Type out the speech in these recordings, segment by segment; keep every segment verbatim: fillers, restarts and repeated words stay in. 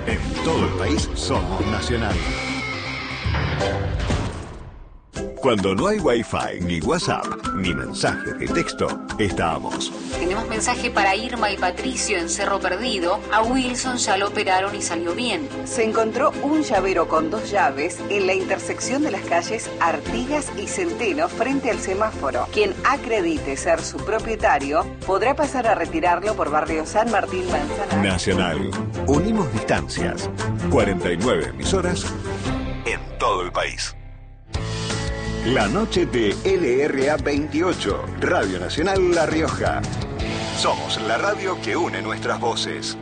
En todo el país somos Nacional. Cuando no hay Wi-Fi, ni WhatsApp, ni mensajes de texto, estamos. Tenemos mensaje para Irma y Patricio en Cerro Perdido. A Wilson ya lo operaron y salió bien. Se encontró un llavero con dos llaves en la intersección de las calles Artigas y Centeno frente al semáforo. Quien acredite ser su propietario podrá pasar a retirarlo por barrio San Martín Manzanares. Nacional. Unimos distancias. cuarenta y nueve emisoras en todo el país. La noche de L R A veintiocho, Radio Nacional La Rioja. Somos la radio que une nuestras voces.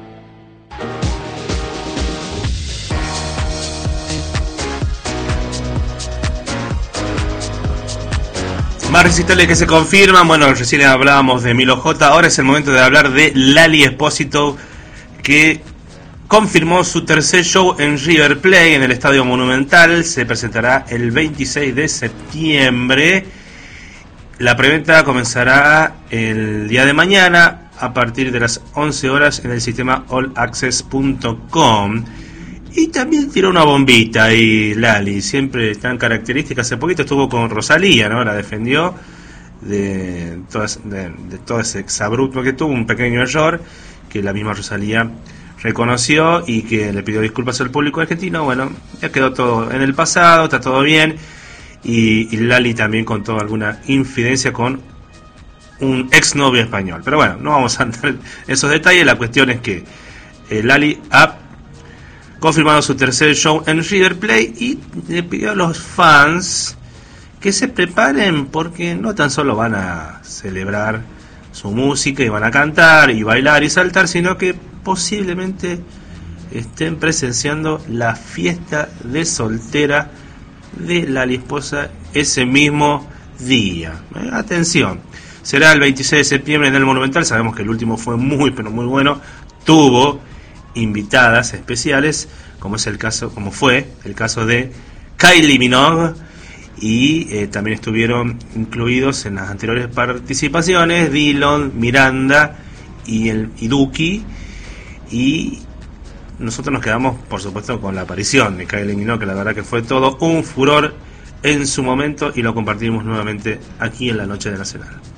Más recitales que se confirman. Bueno, recién hablábamos de Milo J. Ahora es el momento de hablar de Lali Espósito, que confirmó su tercer show en River Plate, en el Estadio Monumental. Se presentará el veintiséis de septiembre. La preventa comenzará el día de mañana a partir de las once horas en el sistema all access punto com. Y también tiró una bombita ahí Lali, siempre tan característica. Hace poquito estuvo con Rosalía, ¿no? La defendió de, todas, de, de todo ese exabrupto que tuvo, un pequeño error que la misma Rosalía reconoció y que le pidió disculpas al público argentino. Bueno, ya quedó todo en el pasado, está todo bien. Y, y Lali también contó alguna infidencia con un exnovio español. Pero bueno, no vamos a entrar en esos detalles. La cuestión es que eh, Lali ha confirmado su tercer show en River Plate y le pidió a los fans que se preparen, porque no tan solo van a celebrar su música y van a cantar y bailar y saltar, sino que posiblemente estén presenciando la fiesta de soltera de Lali Esposa ese mismo día. Eh, atención, será el veintiséis de septiembre en el Monumental. Sabemos que el último fue muy pero muy bueno, tuvo invitadas especiales, como es el caso, como fue el caso de Kylie Minogue, y eh, también estuvieron incluidos en las anteriores participaciones Dillon, Miranda y el y Duki. Y nosotros nos quedamos, por supuesto, con la aparición de Kylie Minogue, que la verdad que fue todo un furor en su momento, y lo compartimos nuevamente aquí en la Noche de Nacional.